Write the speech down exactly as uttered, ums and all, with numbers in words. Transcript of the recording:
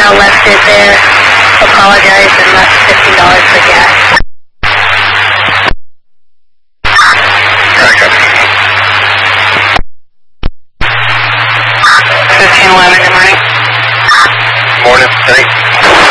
uh, left it there. Apologize and left fifteen dollars for gas. Very good. fifteen eleven, good morning. Morning, City.